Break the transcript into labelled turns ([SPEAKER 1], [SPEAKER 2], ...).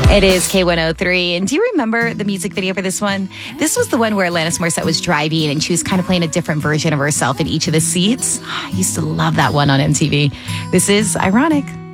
[SPEAKER 1] It is K103. And do you remember the music video for this one? This was the one where Alanis Morissette was driving and she was kind of playing a different version of herself in each of the seats. I used to love that one on MTV. This is Ironic.